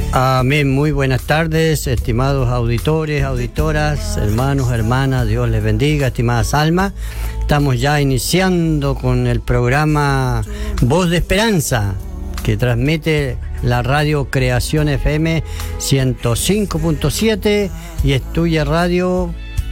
Amén. Muy buenas tardes, estimados auditores, auditoras, hermanos, hermanas, Dios les bendiga, estimadas almas. Estamos ya iniciando con el programa Voz de Esperanza, que transmite la radio Creación FM 105.7 y estuyaradio.cl,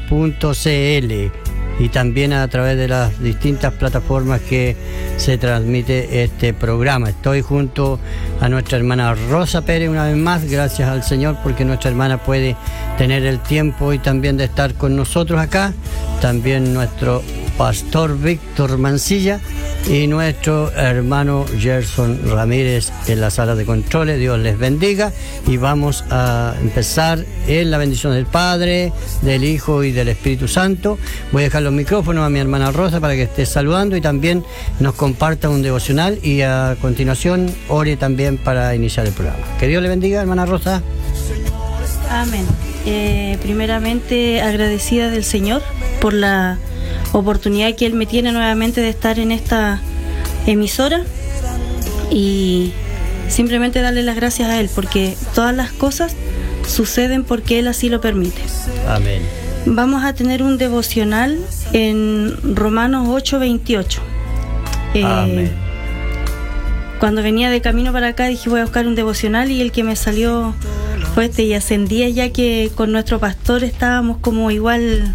y también a través de las distintas plataformas que se transmite este programa. Estoy junto a nuestra hermana Rosa Pérez una vez más, gracias al Señor porque nuestra hermana puede tener el tiempo y también de estar con nosotros acá. También nuestro pastor Víctor Mancilla y nuestro hermano Gerson Ramírez en la sala de controles. Dios les bendiga y vamos a empezar en la bendición del Padre, del Hijo y del Espíritu Santo. Voy a dejar los micrófonos a mi hermana Rosa para que esté saludando y también nos comparta un devocional, y a continuación ore también para iniciar el programa. Que Dios le bendiga, hermana Rosa. Amén. Primeramente agradecida del Señor por la oportunidad que Él me tiene nuevamente de estar en esta emisora, y simplemente darle las gracias a Él porque todas las cosas suceden porque Él así lo permite. Amén. Vamos a tener un devocional en Romanos 8:28. Amén. Cuando venía de camino para acá dije voy a buscar un devocional, y el que me salió fue este, y ascendía ya que con nuestro pastor estábamos como igual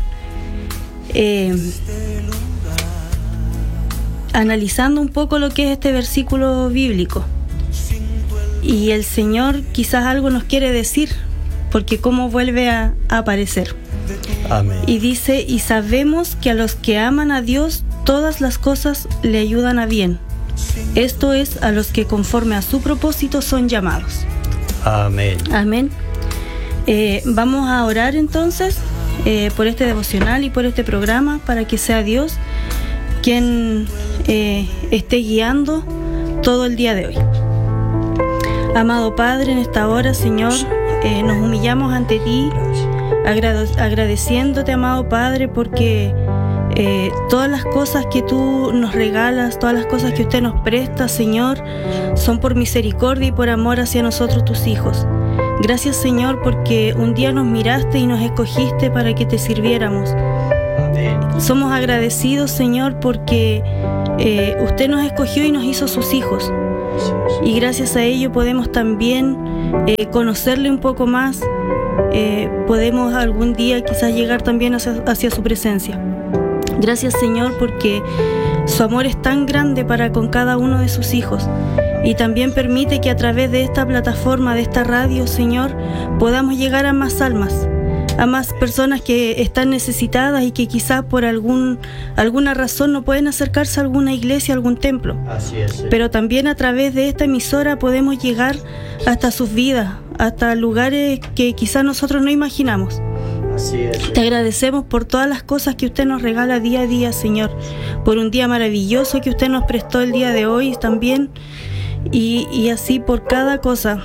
analizando un poco lo que es este versículo bíblico, y el Señor quizás algo nos quiere decir porque cómo vuelve a aparecer. Amén. Y dice: y sabemos que a los que aman a Dios todas las cosas le ayudan a bien, esto es, a los que conforme a su propósito son llamados. Amén. Amén. Vamos a orar entonces por este devocional y por este programa, para que sea Dios quien esté guiando todo el día de hoy. Amado Padre, en esta hora, Señor, nos humillamos ante ti, agradeciéndote, amado Padre, porque todas las cosas que tú nos regalas, todas las cosas que usted nos presta, Señor, son por misericordia y por amor hacia nosotros, tus hijos. Gracias, Señor, porque un día nos miraste y nos escogiste para que te sirviéramos. Amén. Somos agradecidos, Señor, porque usted nos escogió y nos hizo sus hijos. Y gracias a ello podemos también conocerle un poco más. Podemos algún día quizás llegar también hacia su presencia. Gracias, Señor, porque su amor es tan grande para con cada uno de sus hijos, y también permite que a través de esta plataforma, de esta radio, Señor, podamos llegar a más almas, a más personas que están necesitadas y que quizás por alguna razón no pueden acercarse a alguna iglesia, a algún templo. Así es. Pero también a través de esta emisora podemos llegar hasta sus vidas, hasta lugares que quizás nosotros no imaginamos. Así es. Te agradecemos por todas las cosas que usted nos regala día a día, Señor, por un día maravilloso que usted nos prestó el día de hoy también, y así por cada cosa.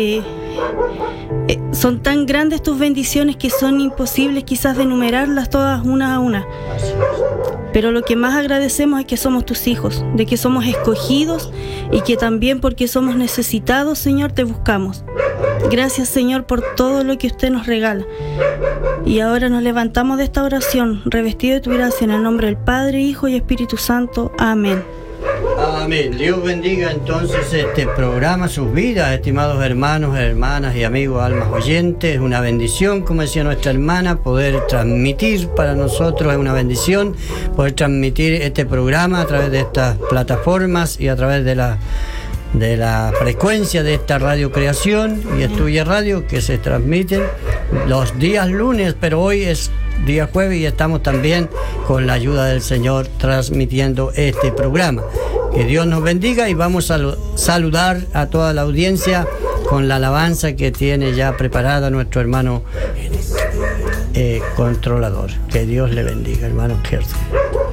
Son tan grandes tus bendiciones que son imposibles quizás de enumerarlas todas una a una. Pero lo que más agradecemos es que somos tus hijos, de que somos escogidos, y que también porque somos necesitados, Señor, te buscamos. Gracias, Señor, por todo lo que usted nos regala. Y ahora nos levantamos de esta oración revestido de tu gracia, en el nombre del Padre, Hijo y Espíritu Santo. Amén. Amén. Dios bendiga entonces este programa, sus vidas, estimados hermanos, hermanas y amigos, almas oyentes. Es una bendición, como decía nuestra hermana, poder transmitir para nosotros, es una bendición poder transmitir este programa a través de estas plataformas y a través de la frecuencia de esta radio Creación y Estudia Radio, que se transmiten los días lunes, pero hoy es día jueves y estamos también con la ayuda del Señor transmitiendo este programa. Que Dios nos bendiga, y vamos a saludar a toda la audiencia con la alabanza que tiene ya preparada nuestro hermano controlador. Que Dios le bendiga, hermano Gerson.